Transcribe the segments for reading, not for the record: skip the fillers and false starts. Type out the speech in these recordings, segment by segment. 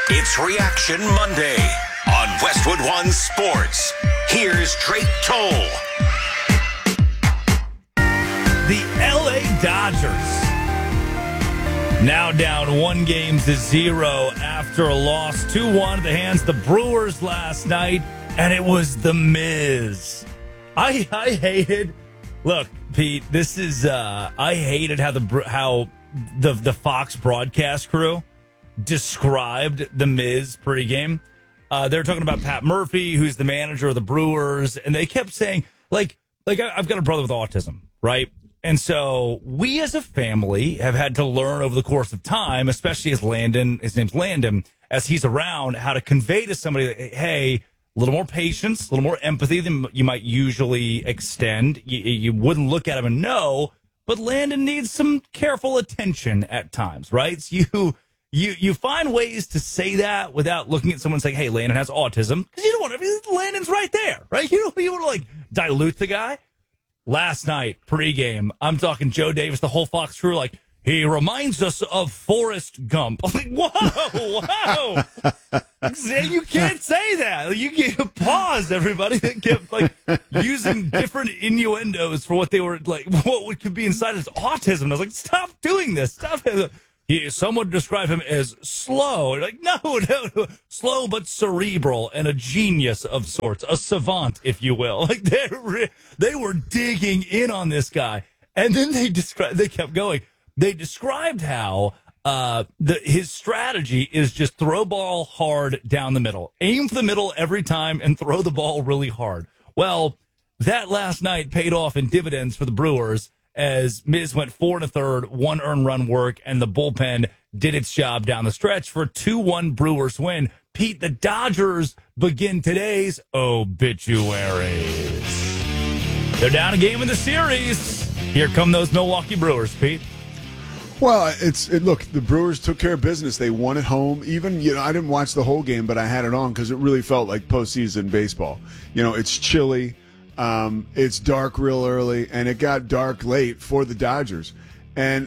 It's Reaction Monday on Westwood One Sports. Here's Drake Toll. The LA Dodgers now down 1-0 after a loss 2-1 at the hands of the Brewers last night, and it was The Miz. I hated. Look, Pete, this is. I hated how the Fox broadcast crew described The Miz pregame. They were talking about Pat Murphy, who's the manager of the Brewers, and they kept saying, like I've got a brother with autism, right? And so we as a family have had to learn over the course of time, especially as Landon, his name's Landon, as he's around, how to convey to somebody that, hey, a little more patience, a little more empathy than you might usually extend. You wouldn't look at him and know, but Landon needs some careful attention at times, right? So you find ways to say that without looking at someone saying, hey, Landon has autism, because you don't want to, Landon's right there, right? You don't want to, like, dilute the guy. Last night, pregame, I'm talking Joe Davis, the whole Fox crew, like, he reminds us of Forrest Gump. I'm like, whoa. You can't say that. You can't pause, everybody. They kept, like, using different innuendos for what they were, like, what could be inside his autism. I was like, stop doing this. Stop. Some would describe him as slow. Like, no, slow but cerebral and a genius of sorts, a savant, if you will. Like, they were digging in on this guy, and then they kept going. They described how his strategy is just throw ball hard down the middle, aim for the middle every time, and throw the ball really hard. Well, that last night paid off in dividends for the Brewers, as Miz went 4 1/3, 1 earned run work, and the bullpen did its job down the stretch for a 2-1 Brewers win. Pete, the Dodgers begin today's obituaries. They're down a game in the series. Here come those Milwaukee Brewers, Pete. Well, look, the Brewers took care of business. They won at home. Even, I didn't watch the whole game, but I had it on because it really felt like postseason baseball. It's chilly. It's dark real early, and it got dark late for the Dodgers. And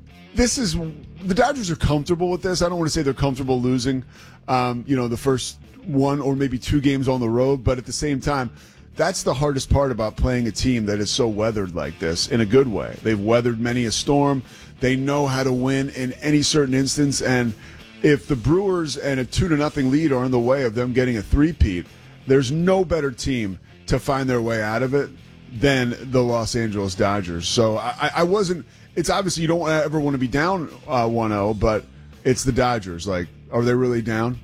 the Dodgers are comfortable with this. I don't want to say they're comfortable losing, the first one or maybe 2 games on the road, but at the same time, that's the hardest part about playing a team that is so weathered like this in a good way. They've weathered many a storm. They know how to win in any certain instance, and if the Brewers and a 2-0 lead are in the way of them getting a three-peat, there's no better team to find their way out of it than the Los Angeles Dodgers. So I wasn't – it's obviously you don't ever want to be down 1-0, but it's the Dodgers. Like, are they really down?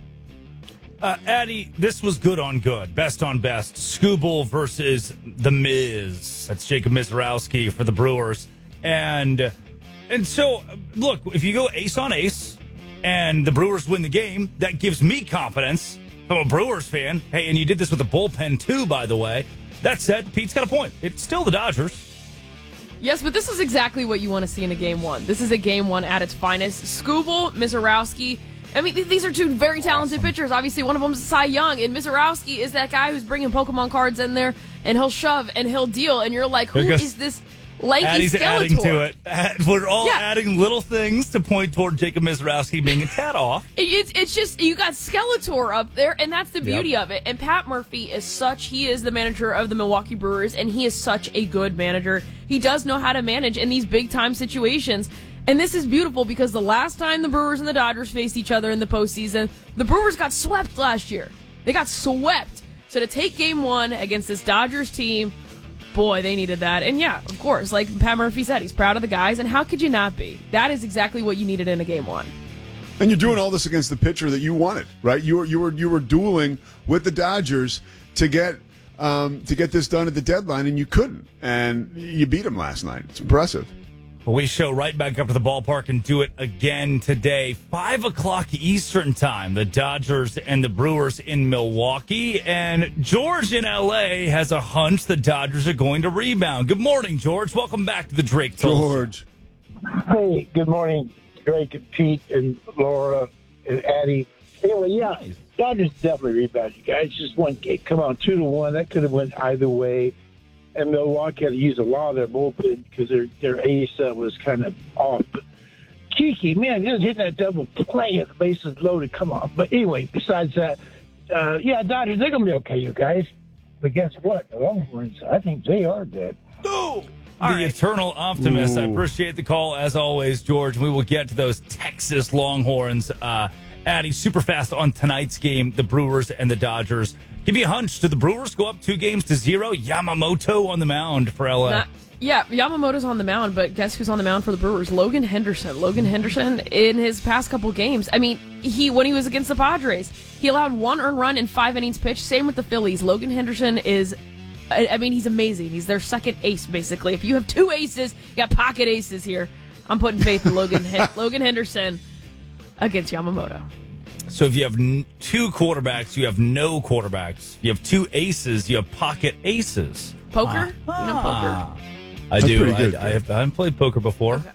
Addy, this was good on good, best on best. Skubal versus The Miz. That's Jacob Mizorowski for the Brewers. And so, look, if you go ace on ace and the Brewers win the game, that gives me confidence. I'm a Brewers fan. Hey, and you did this with the bullpen, too, by the way. That said, Pete's got a point. It's still the Dodgers. Yes, but this is exactly what you want to see in a game one. This is a game one at its finest. Skubal, Mizorowski. I mean, these are 2 very talented pitchers. Obviously, one of them is Cy Young, and Mizorowski is that guy who's bringing Pokemon cards in there, and he'll shove, and he'll deal, and you're like, who is this lanky Addy's Skeletor? Adding to it. We're all adding little things to point toward Jacob Mizorowski being a tad off. It's just, you got Skeletor up there, and that's the beauty of it. And Pat Murphy he is the manager of the Milwaukee Brewers, and he is such a good manager. He does know how to manage in these big-time situations. And this is beautiful because the last time the Brewers and the Dodgers faced each other in the postseason, the Brewers got swept last year. They got swept. So to take game one against this Dodgers team, boy, they needed that. And yeah, of course, like Pat Murphy said, he's proud of the guys. And how could you not be? That is exactly what you needed in a game one. And you're doing all this against the pitcher that you wanted, right? You were dueling with the Dodgers to get this done at the deadline, and you couldn't. And you beat them last night. It's impressive. We show right back up to the ballpark and do it again today. 5 o'clock Eastern time. The Dodgers and the Brewers in Milwaukee. And George in L.A. has a hunch the Dodgers are going to rebound. Good morning, George. Welcome back to the Drake Toll. George. Hey, good morning, Drake and Pete and Laura and Addie. Anyway, Nice. Dodgers definitely rebound. You guys just one game. Come on, 2-1. That could have went either way. And Milwaukee had to use a lot of their bullpen because their ace was kind of off. But cheeky. Man, just hitting that double play at the bases loaded. Come on. But anyway, besides that, Dodgers, they're going to be okay, you guys. But guess what? The Longhorns, I think they are dead. Eternal optimist. I appreciate the call, as always, George. We will get to those Texas Longhorns. Addy, super fast on tonight's game, the Brewers and the Dodgers. Give me a hunch. Do the Brewers go up 2-0? Yamamoto on the mound for LA. Yamamoto's on the mound, but guess who's on the mound for the Brewers? Logan Henderson. Logan Henderson, in his past couple games, when he was against the Padres, he allowed 1 earned run in 5 innings pitched. Same with the Phillies. Logan Henderson is, he's amazing. He's their second ace, basically. If you have 2 aces, you got pocket aces here. I'm putting faith in Logan Henderson against Yamamoto. So if you have 2 quarterbacks, you have no quarterbacks. You have 2 aces, you have pocket aces. Poker? You know poker? I do. Good. I haven't played poker before. Okay.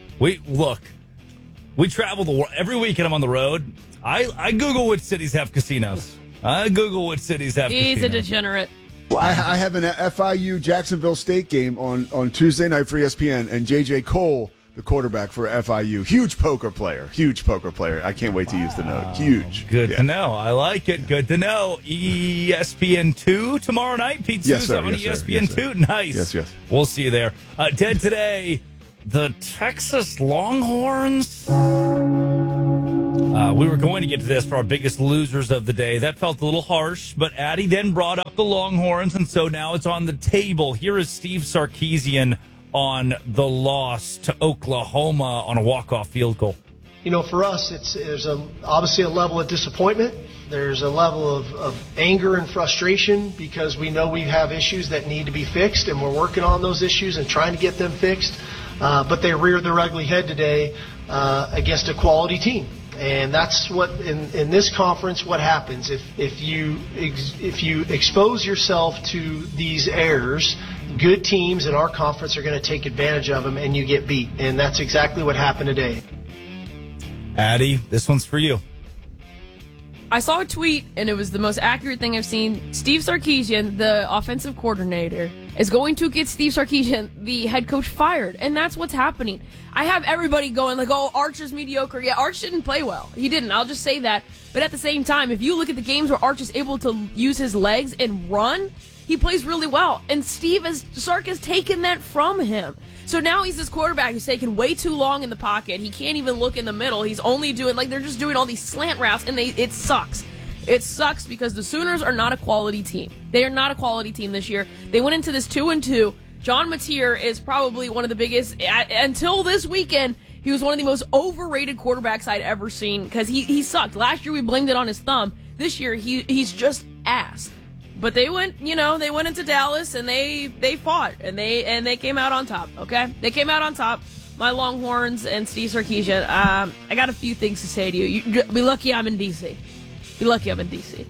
We travel the world. Every weekend I'm on the road. I Google which cities have casinos. He's a degenerate. I have an FIU Jacksonville State game on Tuesday night for ESPN, and J.J. Cole, the quarterback for FIU, huge poker player. I can't wait to use the note. Huge. Good to know. I like it. Good to know. ESPN2 tomorrow night. Pete Sousa on ESPN2. Nice. Yes. We'll see you there. Dead today, the Texas Longhorns. We were going to get to this for our biggest losers of the day. That felt a little harsh, but Addy then brought up the Longhorns, and so now it's on the table. Here is Steve Sarkisian on the loss to Oklahoma on a walk-off field goal. For us, there's obviously a level of disappointment. There's a level of anger and frustration because we know we have issues that need to be fixed, and we're working on those issues and trying to get them fixed. But they reared their ugly head today against a quality team. And that's what in this conference what happens if you expose yourself to these errors. Good teams in our conference are going to take advantage of them, and you get beat. And that's exactly what happened today. Addy, this one's for you. I saw a tweet, and it was the most accurate thing I've seen. Steve Sarkisian, the offensive coordinator, is going to get Steve Sarkisian, the head coach, fired. And that's what's happening. I have everybody going like, oh, Arch is mediocre. Yeah, Arch didn't play well. He didn't. I'll just say that. But at the same time, if you look at the games where Arch is able to use his legs and run, he plays really well. And Sark has taken that from him. So now he's this quarterback who's taking way too long in the pocket. He can't even look in the middle. He's only doing, they're just doing all these slant routes, and it sucks. It sucks because the Sooners are not a quality team. They are not a quality team this year. They went into this 2-2. John Mateer is probably one of the biggest, until this weekend, he was one of the most overrated quarterbacks I'd ever seen because he sucked. Last year we blamed it on his thumb. This year he's just ass. But they went into Dallas and they fought and they came out on top. Okay, they came out on top. My Longhorns and Steve Sarkisian. I got a few things to say to you. Be lucky I'm in DC. Be lucky I'm in DC.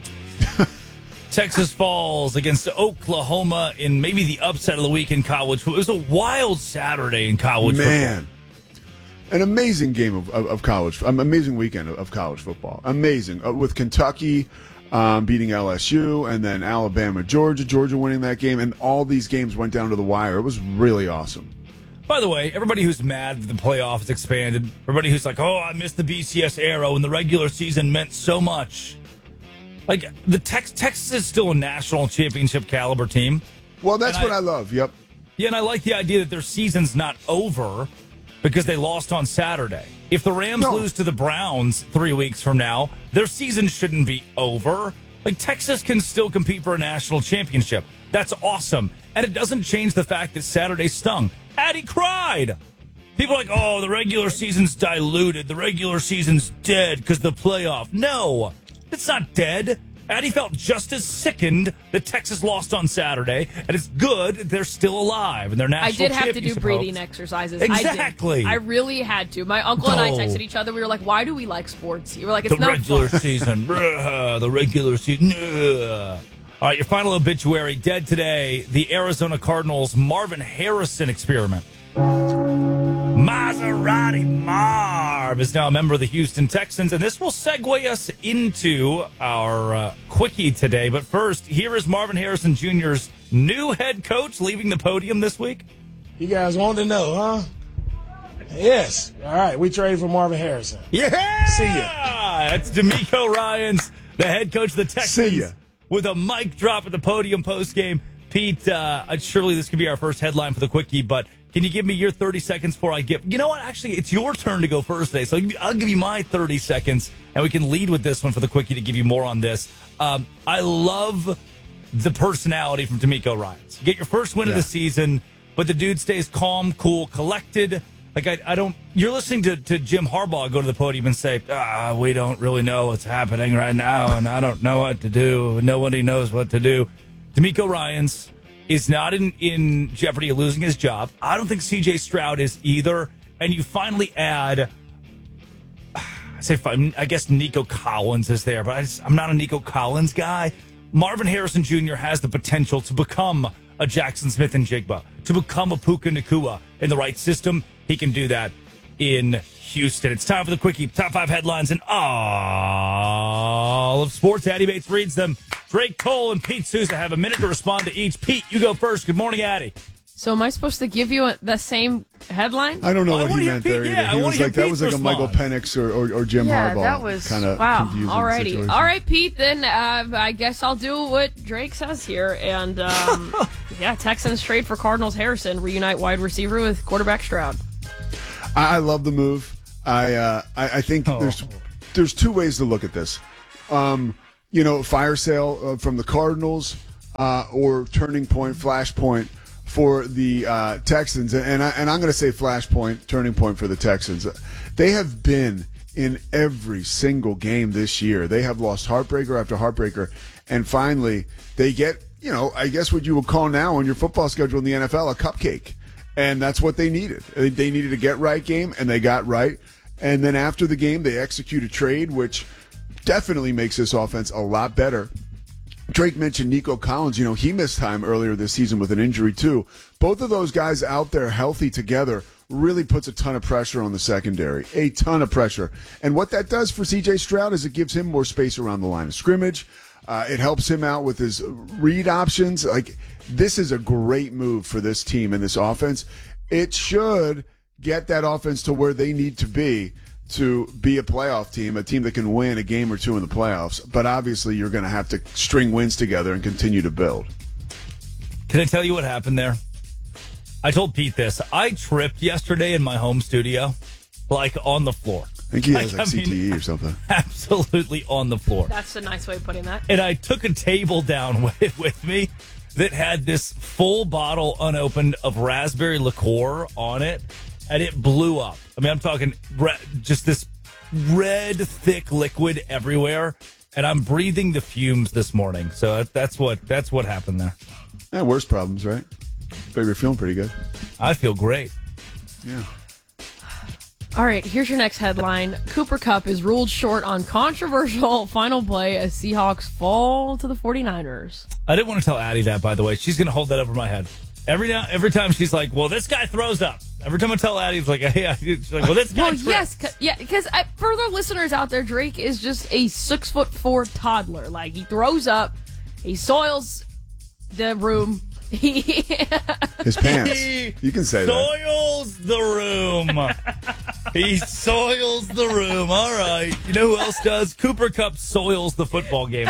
Texas falls against Oklahoma in maybe the upset of the week in college. It was a wild Saturday in college football. An amazing game of college. Amazing weekend of college football. Amazing with Kentucky. Beating LSU, and then Alabama, Georgia winning that game, and all these games went down to the wire. It was really awesome. By the way, everybody who's mad that the playoffs expanded, everybody who's like, oh, I missed the BCS era when the regular season meant so much. Like, the Texas is still a national championship caliber team. Well, that's what I love, yep. Yeah, and I like the idea that their season's not over because they lost on Saturday. If the Rams lose to the Browns 3 weeks from now, their season shouldn't be over. Texas can still compete for a national championship. That's awesome. And it doesn't change the fact that Saturday stung. Addy cried. People are like, oh, the regular season's diluted. The regular season's dead because the playoff. No, it's not dead. Addy felt just as sickened that Texas lost on Saturday, and it's good they're still alive and they're national champions. I did have to do breathing exercises. Exactly. I really had to. My uncle and I texted each other. We were like, why do we like sports? You were like, it's the not regular fun. season. The regular season. All right, your final obituary. Dead today, the Arizona Cardinals' Marvin Harrison experiment. Maserati Marv is now a member of the Houston Texans, and this will segue us into our quickie today. But first, here is Marvin Harrison Yes. All right. We traded for Marvin Harrison. Yeah! See ya. That's D'Amico Ryans, the head coach of the Texans, See ya. with a mic drop at the podium postgame. Pete, surely this could be our first headline for the Quickie, but can you give me your 30 seconds before I give? You know what? Actually, it's your turn to go first today, so I'll give you my 30 seconds, and we can lead with this one for the Quickie to give you more on this. I love the personality from D'Amico Ryans. You get your first win of the season, but the dude stays calm, cool, collected. Like, I don't. You're listening to Jim Harbaugh go to the podium and say, we don't really know what's happening right now, and I don't know what to do. Nobody knows what to do. D'Amico Ryans is not in jeopardy of losing his job. I don't think C.J. Stroud is either. And you finally add, I guess Nico Collins is there, but I'm not a Nico Collins guy. Marvin Harrison Jr. has the potential to become a Jackson Smith and Jigba, to become a Puka Nacua in the right system. He can do that in Houston. It's time for the Quickie. Top 5 headlines in all of sports. Addy Bates reads them. Drake Cole and Pete Souza have a minute to respond to each. Pete, you go first. Good morning, Addy. So am I supposed to give you the same headline? I don't know I what he meant there either. He was like, that was like a Michael Penix or Jim Harbaugh. That was kind of wow. confusing Alrighty. situation. All right, Pete, then I guess I'll do what Drake says here. And Texans trade for Cardinals Harrison, reunite wide receiver with quarterback Stroud. I love the move. I think there's two ways to look at this. Fire sale from the Cardinals or turning point, flashpoint for the Texans. And I'm going to say flashpoint, turning point for the Texans. They have been in every single game this year. They have lost heartbreaker after heartbreaker. And finally, they get, I guess what you would call now on your football schedule in the NFL, a cupcake. And that's what they needed. They needed a get-right game, and they got right. And then after the game, they execute a trade, which definitely makes this offense a lot better. Drake mentioned Nico Collins. He missed time earlier this season with an injury, too. Both of those guys out there healthy together really puts a ton of pressure on the secondary, a ton of pressure. And what that does for C.J. Stroud is it gives him more space around the line of scrimmage. It helps him out with his read options. This is a great move for this team and this offense. It should get that offense to where they need to be a playoff team, a team that can win a game or two in the playoffs. But obviously, you're going to have to string wins together and continue to build. Can I tell you what happened there? I told Pete this. I tripped yesterday in my home studio, on the floor. I think he has CTE or something. Absolutely on the floor. That's a nice way of putting that. And I took a table down with me that had this full bottle unopened of raspberry liqueur on it, and it blew up. I mean, I'm talking just this red, thick liquid everywhere, and I'm breathing the fumes this morning. So that's what happened there. Yeah, worse problems, right? But you're feeling pretty good. I feel great. Yeah. All right, here's your next headline. Cooper Kupp is ruled short on controversial final play as Seahawks fall to the 49ers. I didn't want to tell Addie that, by the way. She's going to hold that over my head. Every time she's like, well, this guy throws up. Every time I tell Addie, it's like, hey, she's like, well, this guy trips. Because for the listeners out there, Drake is just a 6'4" toddler. He throws up, he soils the room. His pants. You can say soils the room. He soils the room. All right. You know who else does? Cooper Kupp soils the football game.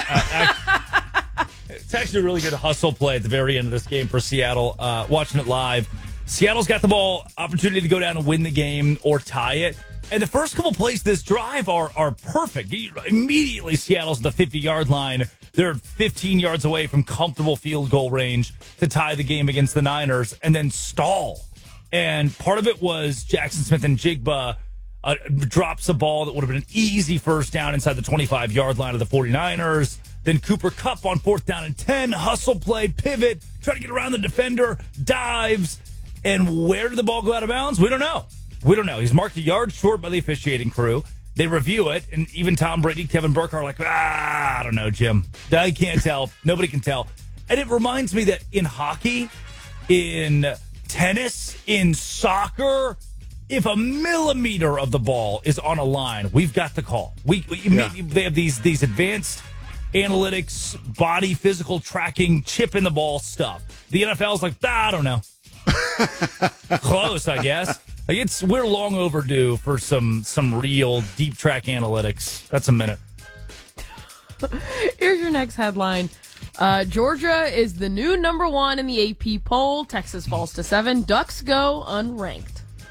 It's actually a really good hustle play at the very end of this game for Seattle. Watching it live, Seattle's got the ball, opportunity to go down and win the game or tie it. And the first couple plays this drive are perfect. Immediately, Seattle's at the 50-yard line. They're 15 yards away from comfortable field goal range to tie the game against the Niners and then stall. And part of it was Jackson Smith and Jigba drops a ball that would have been an easy first down inside the 25-yard line of the 49ers. Then Cooper Kupp on 4th down and 10, hustle play, pivot, try to get around the defender, dives. And where did the ball go out of bounds? We don't know. He's marked a yard short by the officiating crew. They review it, and even Tom Brady, Kevin Burkhardt are like, I don't know, Jim. I can't tell. Nobody can tell. And it reminds me that in hockey, in tennis, in soccer, if a millimeter of the ball is on a line, we've got the call. They have these advanced analytics, body physical tracking, chip in the ball stuff. The NFL's like, I don't know. Close, I guess. Like we're long overdue for some real deep track analytics. That's a minute. Here's your next headline. Georgia is the new number 1 in the AP poll. Texas falls to 7. Ducks go unranked.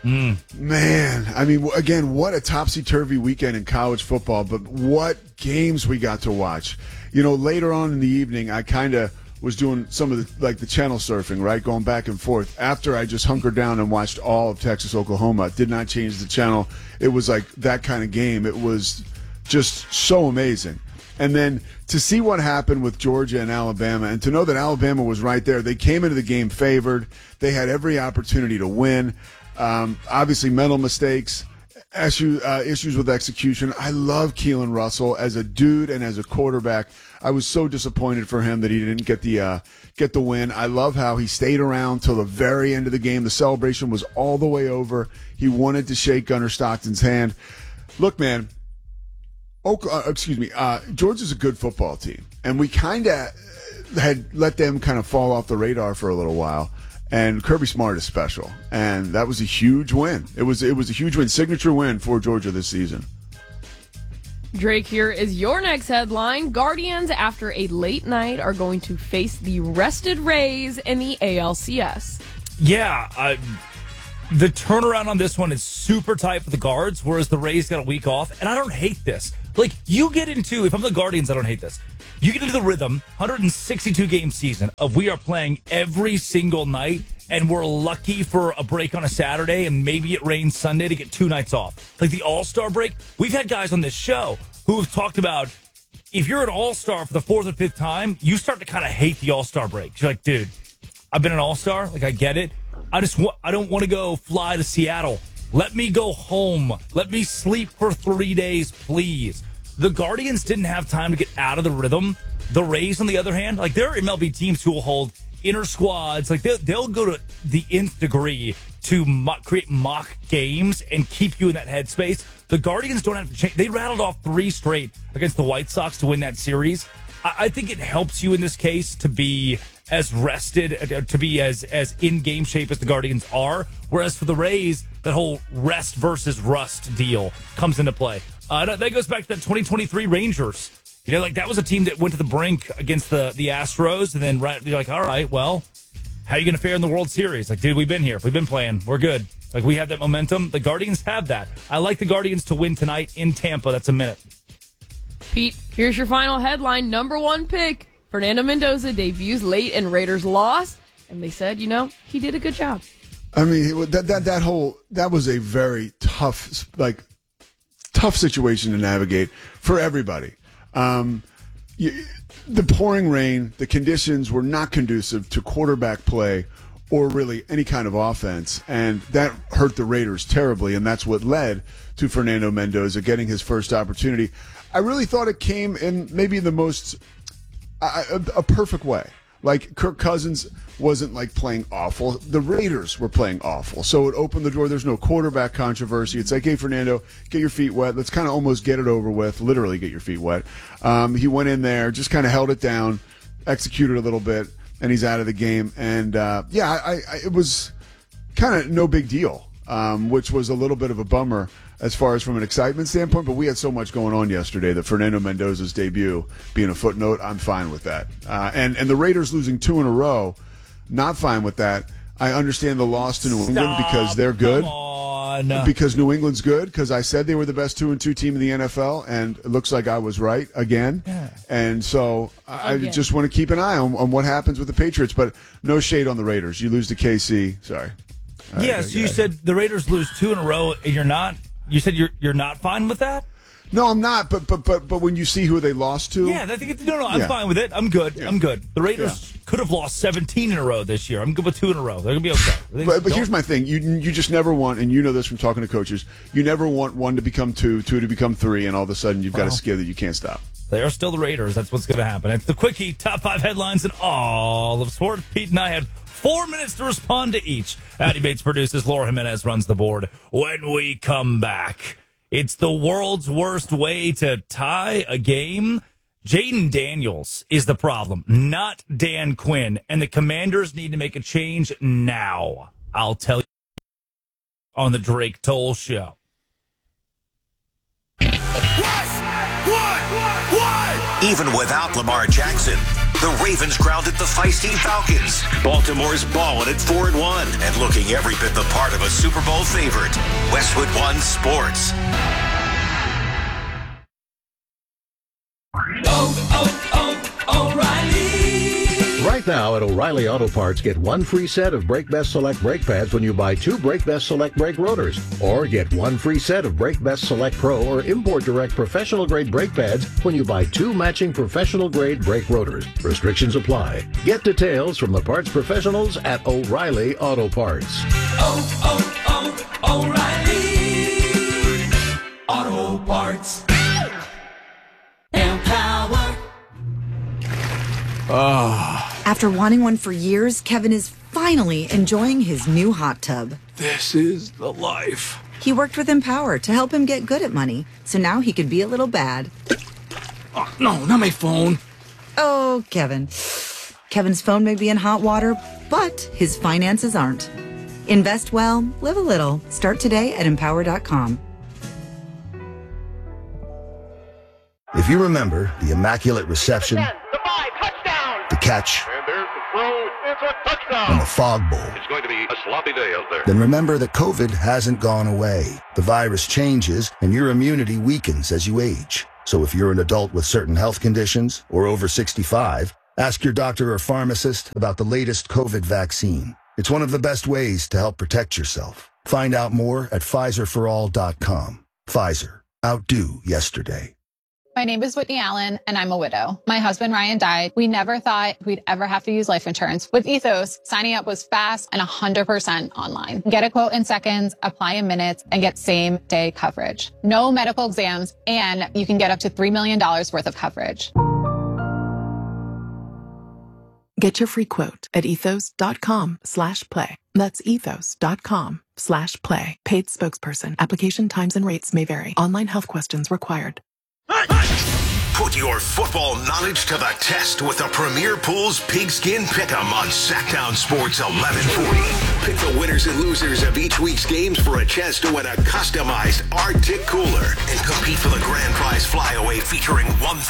Man, I mean, again, what a topsy-turvy weekend in college football, but what games we got to watch. You know, later on in the evening, I kind of was doing some of the channel surfing, right, going back and forth. After I just hunkered down and watched all of Texas, Oklahoma, did not change the channel. It was like that kind of game. It was just so amazing. And then to see what happened with Georgia and Alabama, and to know that Alabama was right there. They came into the game favored. They had every opportunity to win. Obviously, mental mistakes, issues with execution. I love Keelan Russell as a dude and as a quarterback. I was so disappointed for him that he didn't get the win. I love how he stayed around till the very end of the game. The celebration was all the way over. He wanted to shake Gunnar Stockton's hand. Look, man. Georgia's a good football team, and we kind of had let them kind of fall off the radar for a little while. And Kirby Smart is special, and that was a huge win. It was a huge win, signature win for Georgia this season. Drake, here is your next headline. Guardians, after a late night, are going to face the rested Rays in the ALCS. Yeah, the turnaround on this one is super tight for the Guards, whereas the Rays got a week off, and I don't hate this. Like, you get into, if I'm the Guardians, I don't hate this. You get into the rhythm, 162-game season of we are playing every single night, and we're lucky for a break on a Saturday, and maybe it rains Sunday to get 2 nights off. Like the All-Star break, we've had guys on this show who have talked about if you're an All-Star for the 4th or 5th time, you start to kind of hate the All-Star break. You're like, dude, I've been an All-Star. Like, I get it. I don't want to go fly to Seattle. Let me go home. Let me sleep for 3 days, please. The Guardians didn't have time to get out of the rhythm. The Rays, on the other hand, like there are MLB teams who will hold inner squads. Like they'll go to the nth degree to create mock games and keep you in that headspace. The Guardians don't have to change. They rattled off 3 straight against the White Sox to win that series. I think it helps you in this case to be as rested, to be as in game shape as the Guardians are. Whereas for the Rays, that whole rest versus rust deal comes into play. That goes back to that 2023 Rangers. You know, like that was a team that went to the brink against the Astros, and then you're like, all right, well, how are you going to fare in the World Series? Like, dude, we've been here. We've been playing. We're good. Like, we have that momentum. The Guardians have that. I like the Guardians to win tonight in Tampa. That's a minute. Pete, here's your final headline. Number 1 pick. Fernando Mendoza debuts late and Raiders lost. And they said, he did a good job. I mean, that was a very tough situation to navigate for everybody. The pouring rain, the conditions were not conducive to quarterback play or really any kind of offense, and that hurt the Raiders terribly, and that's what led to Fernando Mendoza getting his first opportunity. I really thought it came in maybe the most a perfect way. Like, Kirk Cousins wasn't like playing awful. The Raiders were playing awful. So it opened the door. There's no quarterback controversy. It's like, hey, Fernando, get your feet wet. Let's kind of almost get it over with, literally get your feet wet. He went in there, just kind of held it down, executed a little bit, and he's out of the game. And, it was kind of no big deal, which was a little bit of a bummer as far as from an excitement standpoint, but we had so much going on yesterday that Fernando Mendoza's debut being a footnote, I'm fine with that. And the Raiders losing 2 in a row, not fine with that. I understand the loss to New England because they're good. Come on. Because New England's good, because I said they were the best 2-2 team in the NFL, and it looks like I was right again. Yeah. And so I just want to keep an eye on what happens with the Patriots, but no shade on the Raiders. You lose to KC. Sorry. Yes, you said the Raiders lose 2 in a row, and you're not. You said you're not fine with that? No, I'm not. But when you see who they lost to, I'm fine with it. I'm good. Yeah. I'm good. The Raiders could have lost 17 in a row this year. I'm good with 2 in a row. They're gonna be okay. But here's my thing: you just never want, and you know this from talking to coaches, you never want 1 to become 2, 2 to become 3, and all of a sudden you've got a skid that you can't stop. They are still the Raiders. That's what's going to happen. It's the Quickie top 5 headlines in all of sports. Pete and I had 4 minutes to respond to each. Addy Bates produces. Laura Jimenez runs the board. When we come back, it's the world's worst way to tie a game. Jaden Daniels is the problem, not Dan Quinn. And the Commanders need to make a change now. I'll tell you. on the Drake Toll Show. Even without Lamar Jackson, the Ravens grounded the feisty Falcons. Baltimore's balling at 4-1 and looking every bit the part of a Super Bowl favorite. Westwood One Sports. O'Reilly. Right now at O'Reilly Auto Parts, get one free set of Brake Best Select brake pads when you buy 2 Brake Best Select brake rotors. Or get one free set of Brake Best Select Pro or Import Direct professional grade brake pads when you buy 2 matching professional grade brake rotors. Restrictions apply. Get details from the parts professionals at O'Reilly Auto Parts. O'Reilly Auto Parts. Empower. After wanting one for years, Kevin is finally enjoying his new hot tub. This is the life. He worked with Empower to help him get good at money, so now he could be a little bad. Oh, no, not my phone. Oh, Kevin. Kevin's phone may be in hot water, but his finances aren't. Invest well, live a little. Start today at Empower.com. If you remember the Immaculate Reception, the catch, and there's the throw. It's a touchdown. and the Fog Bowl, It's going to be a sloppy day out there. then remember that COVID hasn't gone away. The virus changes, and your immunity weakens as you age. So if you're an adult with certain health conditions or over 65, ask your doctor or pharmacist about the latest COVID vaccine. It's one of the best ways to help protect yourself. Find out more at PfizerForAll.com. Pfizer. Outdo yesterday. My name is Whitney Allen, and I'm a widow. My husband, Ryan, died. We never thought we'd ever have to use life insurance. With Ethos, signing up was fast and 100% online. Get a quote in seconds, apply in minutes, and get same-day coverage. No medical exams, and you can get up to $3 million worth of coverage. Get your free quote at ethos.com/play. That's ethos.com/play. Paid spokesperson. Application times and rates may vary. Online health questions required. Put your football knowledge to the test with the Premier Pools Pigskin Pick'em on Sacktown Sports 1140. Pick the winners and losers of each week's games for a chance to win a customized Arctic cooler and compete for the grand prize flyaway featuring